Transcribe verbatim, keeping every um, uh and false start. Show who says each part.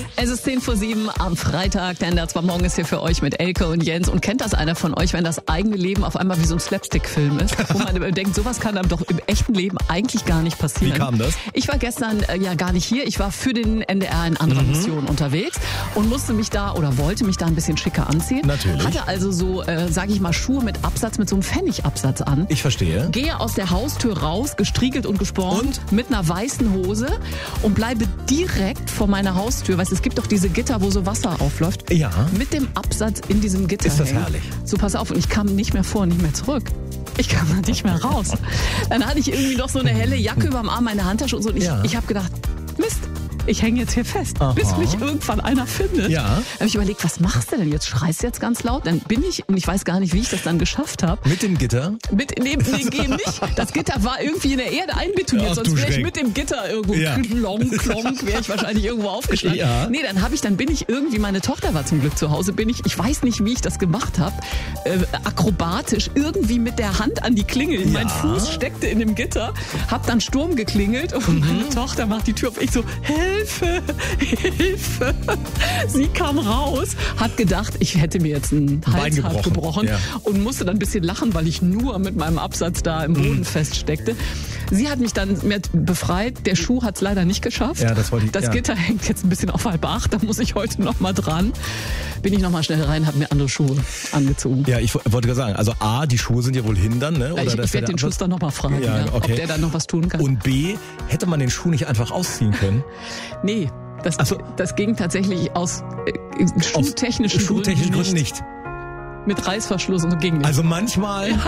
Speaker 1: Es ist zehn vor sieben am Freitag, denn das war morgen ist hier für euch mit Elke und Jens. Und kennt das einer von euch, wenn das eigene Leben auf einmal wie so ein Slapstick-Film ist? Wo man denkt, sowas kann einem doch im echten Leben eigentlich gar nicht passieren.
Speaker 2: Wie kam das?
Speaker 1: Ich war gestern äh, ja gar nicht hier. Ich war für den N D R in anderer mhm. Mission unterwegs und musste mich da oder wollte mich da ein bisschen schicker anziehen.
Speaker 2: Natürlich.
Speaker 1: Hatte also so, äh, sage ich mal, Schuhe mit Absatz, mit so einem Pfennigabsatz an.
Speaker 2: Ich verstehe.
Speaker 1: Gehe aus der Haustür raus, gestriegelt und gespornt, und? mit einer weißen Hose und bleibe direkt vor meiner Haustür. Weißt du, es gibt doch diese Gitter, wo so Wasser aufläuft.
Speaker 2: Ja.
Speaker 1: Mit dem Absatz in diesem Gitter.
Speaker 2: Ist das
Speaker 1: hängen.
Speaker 2: herrlich.
Speaker 1: So, pass auf. Und ich kam nicht mehr vor, nicht mehr zurück. Ich kam da nicht mehr raus. Dann hatte ich irgendwie noch so eine helle Jacke überm Arm, meine Handtasche und so. Und ich,
Speaker 2: ja.
Speaker 1: ich habe gedacht, Mist. Ich hänge jetzt hier fest,
Speaker 2: Aha.
Speaker 1: bis mich irgendwann einer findet.
Speaker 2: Ja.
Speaker 1: Da habe ich überlegt, was machst du denn jetzt? Schreist du jetzt ganz laut? Dann bin ich, und ich weiß gar nicht, wie ich das dann geschafft habe.
Speaker 2: Mit dem Gitter?
Speaker 1: Mit, nee, nee, eben nicht. Das Gitter war irgendwie in der Erde einbetoniert,
Speaker 2: Ach,
Speaker 1: sonst wäre ich
Speaker 2: Schreck.
Speaker 1: mit dem Gitter irgendwo
Speaker 2: Ja.
Speaker 1: klonk, klonk, wäre ich wahrscheinlich irgendwo aufgeschlagen.
Speaker 2: Ja.
Speaker 1: Nee, dann habe ich, dann bin ich irgendwie, meine Tochter war zum Glück zu Hause, bin ich, ich weiß nicht, wie ich das gemacht habe, äh, akrobatisch irgendwie mit der Hand an die Klingel.
Speaker 2: Ja.
Speaker 1: Mein Fuß steckte in dem Gitter, hab dann Sturm geklingelt und mhm. meine Tochter macht die Tür auf. Ich so, Hilfe! Hilfe! Sie kam raus, hat gedacht, ich hätte mir jetzt ein Hals
Speaker 2: gebrochen,
Speaker 1: gebrochen
Speaker 2: ja.
Speaker 1: und musste dann ein bisschen lachen, weil ich nur mit meinem Absatz da im Boden mm. feststeckte. Sie hat mich dann mit befreit. Der Schuh hat es leider nicht geschafft.
Speaker 2: Ja, das wollte ich,
Speaker 1: das
Speaker 2: ja.
Speaker 1: Gitter hängt jetzt ein bisschen auf halb acht, da muss ich heute noch mal dran. Bin ich noch mal schnell rein, habe mir andere Schuhe angezogen.
Speaker 2: Ja, ich wollte gerade sagen, also A, die Schuhe sind ja wohl hindern, ne? Oder
Speaker 1: ich
Speaker 2: dass
Speaker 1: ich werde den
Speaker 2: Absatz-
Speaker 1: Schuster noch mal fragen,
Speaker 2: Ja,
Speaker 1: ja,
Speaker 2: okay.
Speaker 1: ob der da noch was tun kann.
Speaker 2: Und B, hätte man den Schuh nicht einfach ausziehen können?
Speaker 1: Nee. Das,
Speaker 2: Ach so.
Speaker 1: das ging tatsächlich aus äh, schuhtechnischen,
Speaker 2: Aus schuhtechnischen
Speaker 1: Gründen
Speaker 2: Gründen nicht.
Speaker 1: Mit Reißverschluss und so ging nicht.
Speaker 2: Also manchmal